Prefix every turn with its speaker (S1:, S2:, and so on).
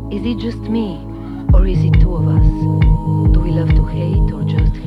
S1: Is it just me, or is it two of us? Do we love to hate or just